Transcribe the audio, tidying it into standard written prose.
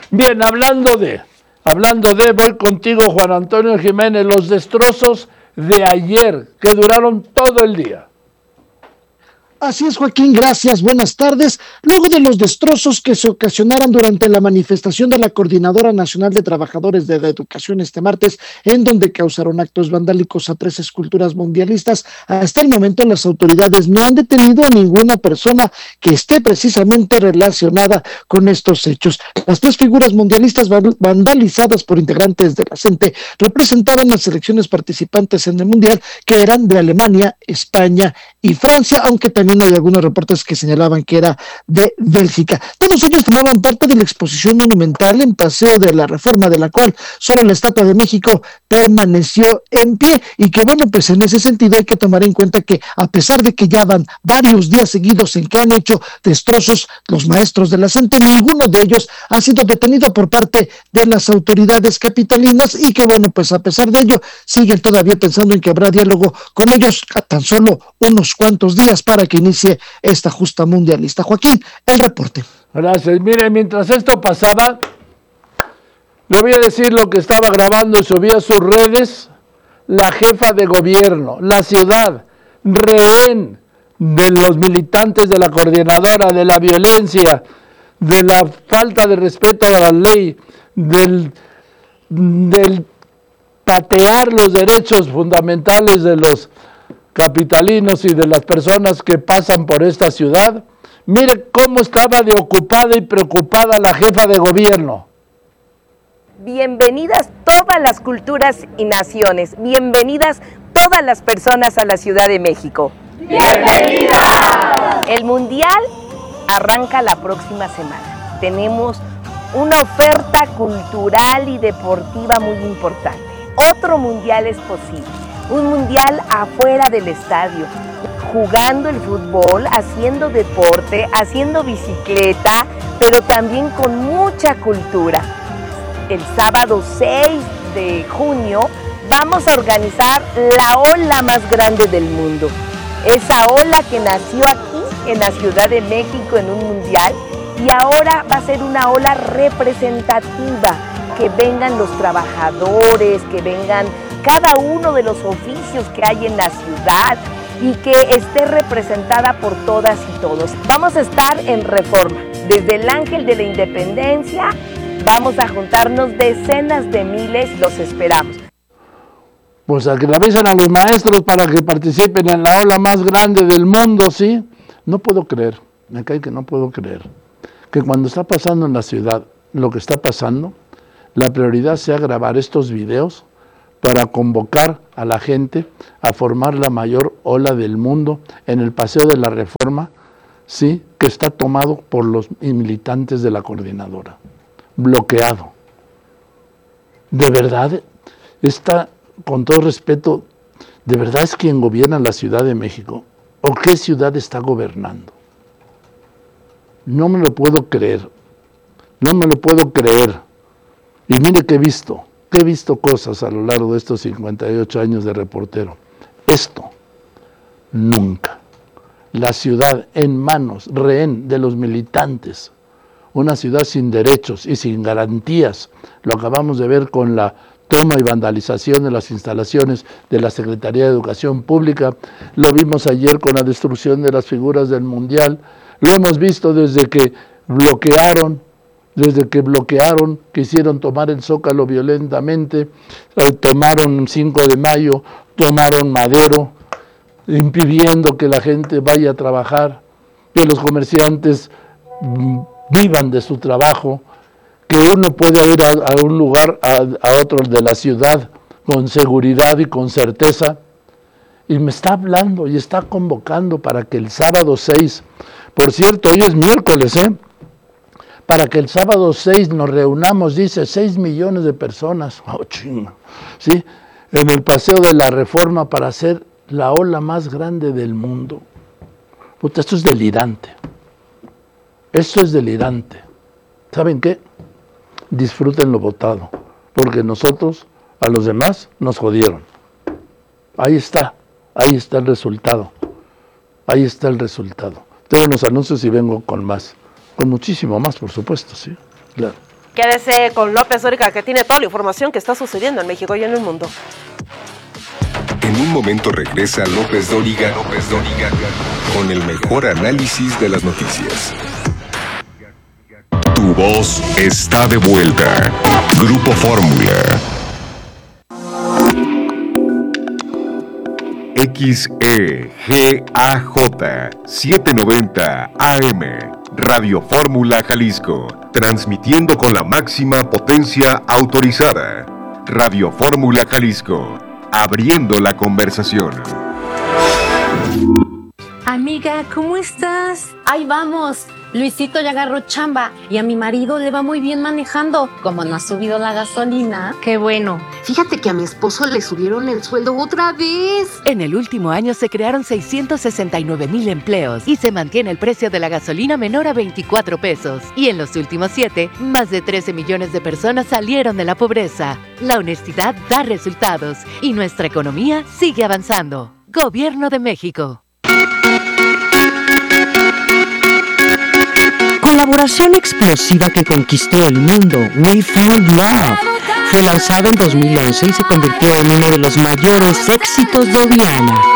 Bien, voy contigo, Juan Antonio Jiménez, los destrozos de ayer, que duraron todo el día. Así es, Joaquín, gracias, buenas tardes. Luego de los destrozos que se ocasionaron durante la manifestación de la Coordinadora Nacional de Trabajadores de la Educación este martes, en donde causaron actos vandálicos a 3 esculturas mundialistas, hasta el momento las autoridades no han detenido a ninguna persona que esté precisamente relacionada con estos hechos. Las 3 figuras mundialistas vandalizadas por integrantes de la CENTE representaban las selecciones participantes en el Mundial, que eran de Alemania, España y Francia, aunque también hay algunos reportes que señalaban que era de Bélgica. Todos ellos formaban parte de la exposición monumental en Paseo de la Reforma, de la cual solo la Estatua de México permaneció en pie, y que bueno, pues en ese sentido hay que tomar en cuenta que a pesar de que ya van varios días seguidos en que han hecho destrozos los maestros de la CENTE, ninguno de ellos ha sido detenido por parte de las autoridades capitalinas, y que bueno, pues a pesar de ello siguen todavía pensando en que habrá diálogo con ellos a tan solo unos cuantos días para que inicie esta justa mundialista. Joaquín, el reporte. Gracias. Mire, mientras esto pasaba, le voy a decir lo que estaba grabando y subía a sus redes la jefa de gobierno, la ciudad, rehén de los militantes de la coordinadora, de la violencia, de la falta de respeto a la ley, del patear los derechos fundamentales de los capitalinos y de las personas que pasan por esta ciudad. Mire cómo estaba de ocupada y preocupada la jefa de gobierno. Bienvenidas todas las culturas y naciones, bienvenidas todas las personas a la Ciudad de México. ¡Bienvenidas! El Mundial arranca la próxima semana. Tenemos una oferta cultural y deportiva muy importante. Otro Mundial es posible. Un mundial afuera del estadio, jugando el fútbol, haciendo deporte, haciendo bicicleta, pero también con mucha cultura. El sábado 6 de junio vamos a organizar la ola más grande del mundo. Esa ola que nació aquí en la Ciudad de México en un mundial, y ahora va a ser una ola representativa, que vengan los trabajadores, que vengan cada uno de los oficios que hay en la ciudad y que esté representada por todas y todos. Vamos a estar en Reforma, desde el Ángel de la Independencia, vamos a juntarnos decenas de miles, los esperamos. Pues a que le avisen a los maestros para que participen en la ola más grande del mundo, ¿sí? No puedo creer, me cae que no puedo creer, que cuando está pasando en la ciudad lo que está pasando, la prioridad sea grabar estos videos para convocar a la gente a formar la mayor ola del mundo en el Paseo de la Reforma, sí, que está tomado por los militantes de la coordinadora, bloqueado. De verdad, está, con todo respeto, ¿de verdad es quien gobierna la Ciudad de México? ¿O qué ciudad está gobernando? No me lo puedo creer, no me lo puedo creer. Y mire que he visto cosas a lo largo de estos 58 años de reportero. Esto, nunca. La ciudad en manos, rehén de los militantes, una ciudad sin derechos y sin garantías. Lo acabamos de ver con la toma y vandalización de las instalaciones de la Secretaría de Educación Pública, lo vimos ayer con la destrucción de las figuras del Mundial, lo hemos visto desde que bloquearon, quisieron tomar el Zócalo violentamente, tomaron 5 de mayo, tomaron Madero, impidiendo que la gente vaya a trabajar, que los comerciantes vivan de su trabajo, que uno pueda ir a un lugar, a otro de la ciudad, con seguridad y con certeza. Y me está hablando y está convocando para que el sábado 6, por cierto, hoy es miércoles, para que el sábado 6 nos reunamos, dice, 6 millones de personas, ¿sí? En el Paseo de la Reforma para hacer la ola más grande del mundo. Puta, esto es delirante. Esto es delirante. ¿Saben qué? Disfruten lo votado, porque nosotros, a los demás, nos jodieron. Ahí está el resultado. Ahí está el resultado. Tengo unos anuncios y vengo con más. Con muchísimo más, por supuesto, sí. Claro. Quédese con López Dóriga, que tiene toda la información que está sucediendo en México y en el mundo. En un momento regresa López Dóriga con el mejor análisis de las noticias. Tu voz está de vuelta. Grupo Fórmula. XEGAJ 790 AM, Radio Fórmula Jalisco, transmitiendo con la máxima potencia autorizada. Radio Fórmula Jalisco, abriendo la conversación. Amiga, ¿cómo estás? Ahí vamos. Luisito ya agarró chamba y a mi marido le va muy bien manejando. Como no ha subido la gasolina. Qué bueno. Fíjate que a mi esposo le subieron el sueldo otra vez. En el último año se crearon 669,000 empleos y se mantiene el precio de la gasolina menor a 24 pesos. Y en los últimos 7, más de 13 millones de personas salieron de la pobreza. La honestidad da resultados y nuestra economía sigue avanzando. Gobierno de México. Colaboración explosiva que conquistó el mundo, We Found Love. Fue lanzada en 2011 y se convirtió en uno de los mayores éxitos de Rihanna.